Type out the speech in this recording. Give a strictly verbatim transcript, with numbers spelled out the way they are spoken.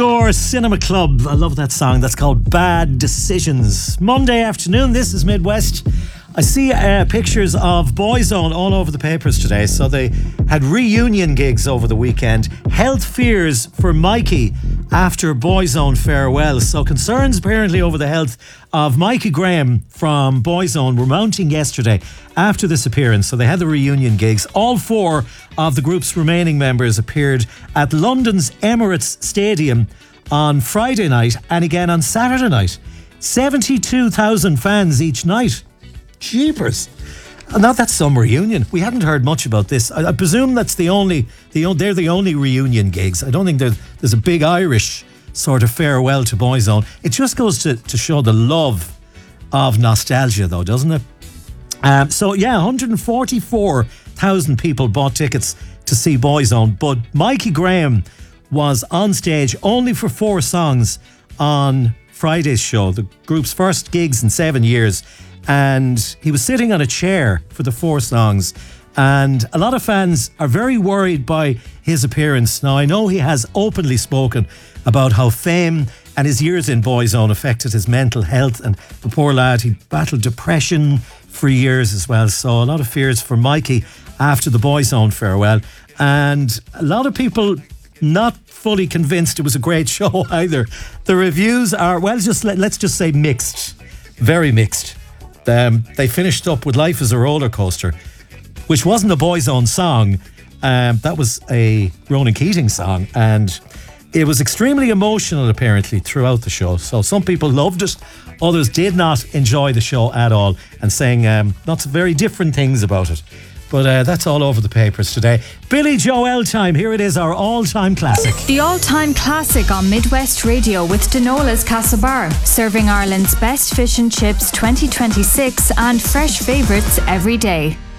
Your Cinema Club. I love that song. That's called Bad Decisions. Monday afternoon, this is Midwest. I see uh, pictures of Boyzone all over the papers today. So they had reunion gigs over the weekend. Health fears for Mikey after Boyzone farewell. So concerns apparently over the health of Mikey Graham from Boyzone were mounting yesterday after this appearance. So they had the reunion gigs. All four of the group's remaining members appeared at London's Emirates Stadium on Friday night and again on Saturday night. seventy-two thousand fans each night. Jeepers. Now that's some reunion. We hadn't heard much about this. I, I presume that's the only, the they're the only reunion gigs. I don't think there's, there's a big Irish sort of farewell to Boyzone. It just goes to, to show the love of nostalgia though, doesn't it? Um, so yeah, one hundred forty-four thousand people bought tickets to see Boyzone, but Mikey Graham was on stage only for four songs on Friday's show, the group's first gigs in seven years. And he was sitting on a chair for the four songs. And a lot of fans are very worried by his appearance. Now, I know he has openly spoken about how fame and his years in Boyzone affected his mental health. And the poor lad, he battled depression for years as well. So a lot of fears for Mikey after the Boyzone farewell. And a lot of people not fully convinced it was a great show either. The reviews are, well, just let, let's just say mixed. Very mixed. Um, they finished up with Life is a Roller Coaster, which wasn't a Boyzone song. Um, that was a Ronan Keating song, and it was extremely emotional apparently throughout the show. So some people loved it, others did not enjoy the show at all, and saying um, lots of very different things about it. But uh, that's all over the papers today. Billy Joel time. Here it is, our all-time classic. The all-time classic on Midwest Radio with Denola's Castlebar, serving Ireland's best fish and chips twenty twenty-six and fresh favourites every day.